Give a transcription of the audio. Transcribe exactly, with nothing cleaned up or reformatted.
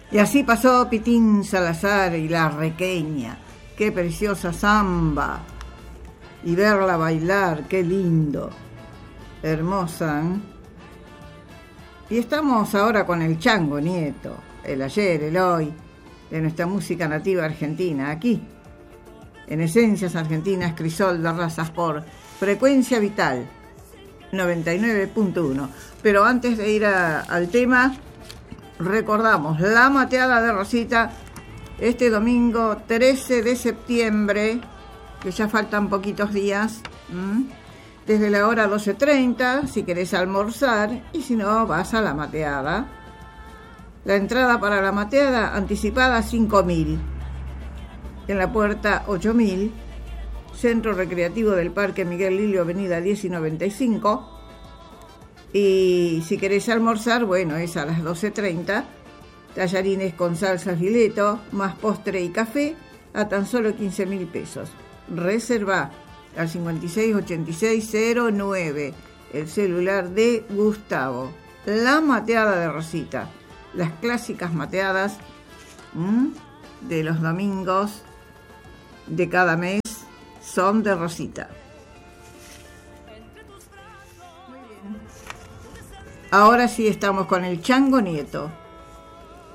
Y así pasó Pitín Salazar y la Requeña. Qué preciosa samba. Y verla bailar, qué lindo. Hermosa, ¿eh? Y estamos ahora con el Chango Nieto, el ayer, el hoy, de nuestra música nativa argentina, aquí, en Esencias Argentinas, Crisol de Razas, por Frecuencia Vital noventa y nueve punto uno. Pero antes de ir a, al tema, recordamos la mateada de Rosita este domingo trece de septiembre, que ya faltan poquitos días, ¿m? Desde la hora doce treinta, si querés almorzar, y si no, vas a la mateada. La entrada para la mateada anticipada cinco mil, en la puerta ocho mil, Centro Recreativo del Parque Miguel Lillo, avenida diez y noventa y cinco. Y si querés almorzar, bueno, es a las doce treinta, tallarines con salsa fileto, más postre y café, a tan solo quince mil pesos. Reserva al cincuenta y seis ochenta y seis cero nueve, el celular de Gustavo. La mateada de Rosita, las clásicas mateadas ¿m? de los domingos de cada mes son de Rosita. Muy bien. Ahora sí estamos con el Chango Nieto.